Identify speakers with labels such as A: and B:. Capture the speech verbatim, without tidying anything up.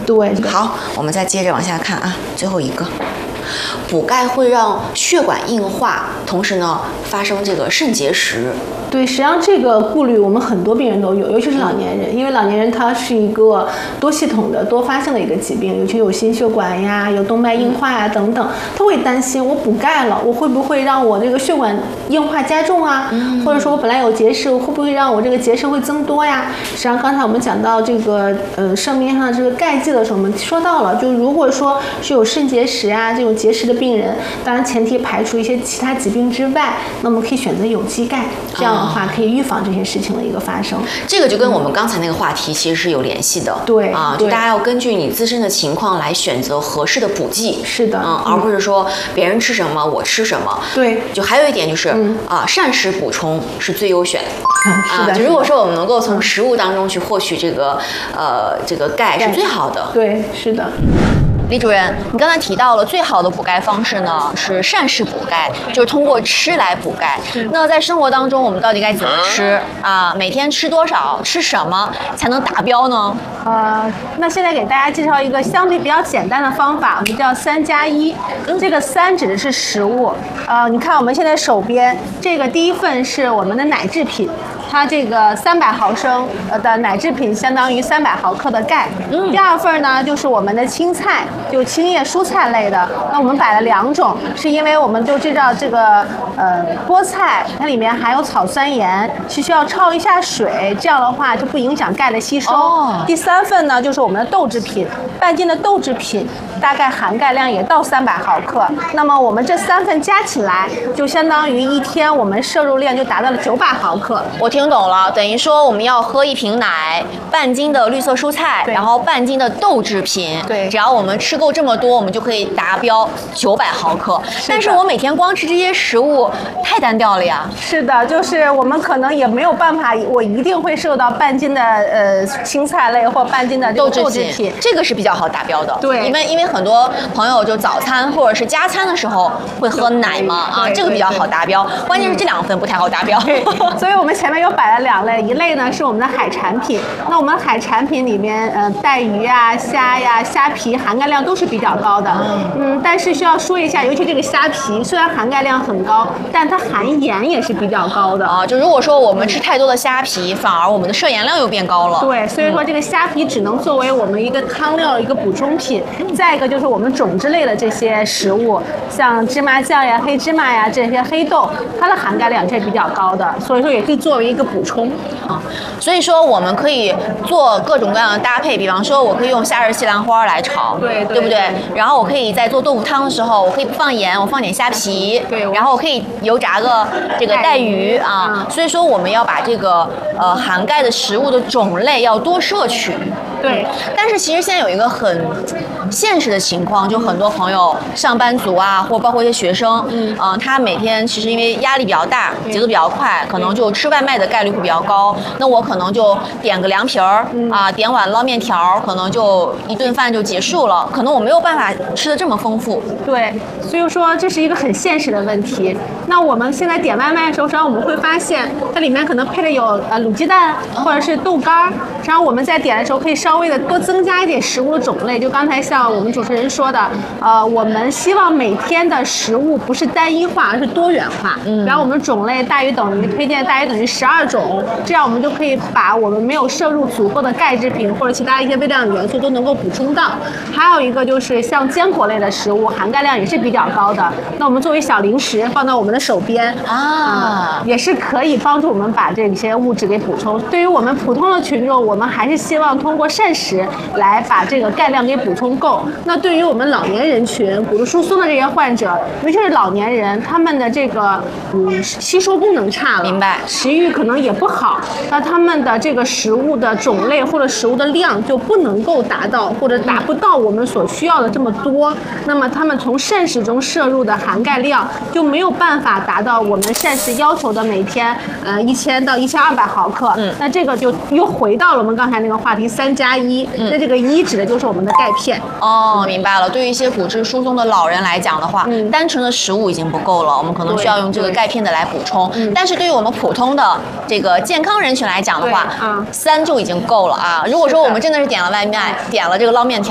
A: 对，
B: 好，我们再接着往下看啊，最后一个。补钙会让血管硬化，同时呢发生这个肾结石。
A: 对，实际上这个顾虑我们很多病人都有，尤其是老年人，因为老年人他是一个多系统的、多发性的一个疾病，尤其有心血管呀、有动脉硬化呀等等，他会担心我补钙了，我会不会让我这个血管硬化加重啊？或者说我本来有结石，我会不会让我这个结石会增多呀？实际上刚才我们讲到这个呃上面上这个钙剂的时候，我们说到了，就如果说是有肾结石啊这种结石的病人，当然前提排除一些其他疾病之外，那我们可以选择有机钙，这样的话可以预防这些事情的一个发生。
B: 这个就跟我们刚才那个话题其实是有联系的。
A: 对
B: 啊，就大家要根据你自身的情况来选择合适的补剂。
A: 是的，
B: 嗯，而不是说别人吃什么我吃什么。
A: 对，
B: 就还有一点就是、
A: 嗯、
B: 啊，膳食补充是最优选。
A: 是的，
B: 啊，就如果说我们能够从食物当中去获取这个呃这个钙是最好的。
A: 对，是的。
B: 李主任，你刚才提到了最好的补钙方式呢是膳食补钙，就是通过吃来补钙。那在生活当中，我们到底该怎么吃啊？每天吃多少？吃什么才能达标呢？
A: 呃，那现在给大家介绍一个相对比较简单的方法，我们叫三加一。这个三指的是食物，呃，你看我们现在手边这个第一份是我们的奶制品。它这个三百毫升的奶制品相当于三百毫克的钙。嗯。第二份呢就是我们的青菜，就青叶蔬菜类的。那我们摆了两种，是因为我们就知道这个呃菠菜它里面含有草酸盐，是需要焯一下水，这样的话就不影响钙的吸收。哦。第三份呢就是我们的豆制品，半斤的豆制品大概含钙量也到三百毫克。那么我们这三份加起来，就相当于一天我们摄入量就达到了九百毫克。
B: 我听懂了，等于说我们要喝一瓶奶，半斤的绿色蔬菜，然后半斤的豆制品。
A: 对，
B: 只要我们吃够这么多，我们就可以达标九百毫克。但是我每天光吃这些食物太单调了呀。
A: 是的，就是我们可能也没有办法，我一定会摄入到半斤的呃青菜类或半斤的豆制品，
B: 这个是比较好达标的。
A: 对，
B: 因为因为很多朋友就早餐或者是加餐的时候会喝奶嘛，啊，这个比较好达标。关键是这两份不太好达标。
A: 所以我们前面有摆了两类，一类呢是我们的海产品。那我们海产品里面，呃，带鱼啊、虾呀、虾皮含钙量都是比较高的。嗯，但是需要说一下，尤其这个虾皮，虽然含钙量很高，但它含盐也是比较高的
B: 啊。就如果说我们吃太多的虾皮，反而我们的摄盐量又变高了。
A: 对，所以说这个虾皮只能作为我们一个汤料一个补充品。再一个就是我们种子类的这些食物，像芝麻酱呀、黑芝麻呀这些黑豆，它的含钙量是比较高的，所以说也可以作为一个补充
B: 啊。所以说我们可以做各种各样的搭配，比方说我可以用夏日西兰花来炒，
A: 对
B: 对不对？然后我可以在做豆腐汤的时候，我可以不放盐，我放点虾皮，
A: 对，
B: 然后我可以油炸个这个带鱼啊。所以说我们要把这个呃含钙的食物的种类要多摄取。
A: 对，
B: 但是其实现在有一个很现实的情况，就很多朋友上班族啊，或包括一些学生，嗯、呃，他每天其实因为压力比较大，节奏比较快，可能就吃外卖的概率会比较高。那我可能就点个凉皮儿、嗯、啊，点碗捞面条，可能就一顿饭就结束了。可能我没有办法吃的这么丰富。
A: 对，所以说这是一个很现实的问题。那我们现在点外卖的时候，实际上我们会发现它里面可能配的有呃卤鸡蛋或者是豆干，然后我们在点的时候可以稍微的多增加一点食物的种类。就刚才像我们主持人说的，呃，我们希望每天的食物不是单一化，而是多元化。嗯。然后我们种类大于等于推荐大于等于十二种，这样我们就可以把我们没有摄入足够的钙制品或者其他一些微量元素都能够补充到。还有一个就是像坚果类的食物，含钙量也是比较高的。那我们作为小零食放到我们的手边啊、呃，也是可以帮助我们把这些物质给补充。对于我们普通的群众，我们还是希望通过膳食来把这个钙量给补充够。那对于我们老年人群、骨质疏松的这些患者，尤其是老年人，他们的这个嗯吸收功能差了，
B: 明白？
A: 食欲可能也不好，那他们的这个食物的种类或者食物的量就不能够达到或者达不到我们所需要的这么多。那么他们从膳食中摄入的含钙量就没有办法达到我们膳食要求的每天呃一千到一千二百毫克。嗯，那这个就又回到了我们刚才那个话题三加一。嗯，那这个一指的就是我们的钙片。
B: 哦，明白了。对于一些骨质疏松的老人来讲的话，嗯，单纯的食物已经不够了，我们可能需要用这个钙片的来补充。嗯，但是对于我们普通的这个健康人群来讲的话，嗯，三就已经够了啊。如果说我们真的是点了外卖，点了这个捞面条，